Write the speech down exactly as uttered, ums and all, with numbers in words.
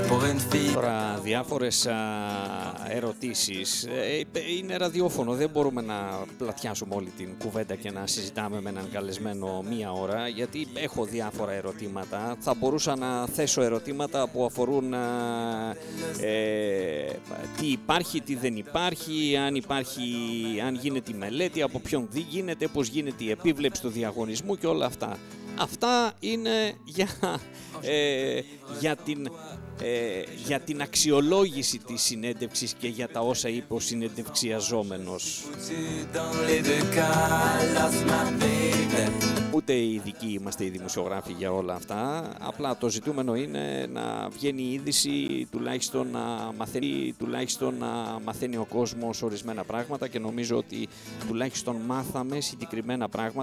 Τώρα διάφορες α, ερωτήσεις. Ε, είναι ραδιόφωνο, δεν μπορούμε να πλατιάσουμε όλη την κουβέντα και να συζητάμε με έναν καλεσμένο μία ώρα, γιατί έχω διάφορα ερωτήματα. Θα μπορούσα να θέσω ερωτήματα που αφορούν α, ε, τι υπάρχει, τι δεν υπάρχει, αν υπάρχει, αν γίνεται η μελέτη, από ποιον δεν γίνεται, πώς γίνεται η επίβλεψη του διαγωνισμού και όλα αυτά. Αυτά είναι για, ε, για, την, ε, για την αξιολόγηση της συνέντευξης και για τα όσα είπε ο συνεντευξιαζόμενος. Ούτε οι ειδικοί είμαστε οι δημοσιογράφοι για όλα αυτά. Απλά το ζητούμενο είναι να βγαίνει η είδηση, τουλάχιστον να μαθαίνει, τουλάχιστον να μαθαίνει ο κόσμος ορισμένα πράγματα, και νομίζω ότι τουλάχιστον μάθαμε συγκεκριμένα πράγματα.